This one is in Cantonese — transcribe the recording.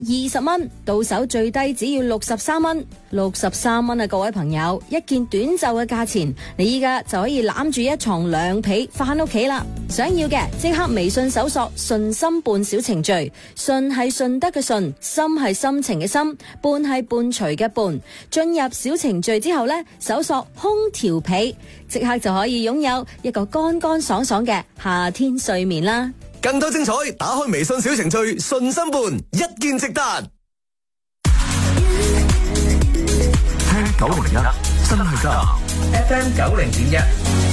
20蚊，到手最低只要63蚊，63蚊啊！各位朋友，一件短袖嘅價錢，你依家就可以攬住一床涼被翻屋企啦！想要嘅即刻微信搜索順心伴小程序，順係順德嘅順，心係心情嘅心，伴係伴隨嘅伴。進入小程序之後呢，搜索空調被，即刻就可以擁有一個乾乾爽爽嘅夏天睡眠啦！ 更多精彩，打開微信小程序順心伴，一件值得。 聽901真係得 FM 90.1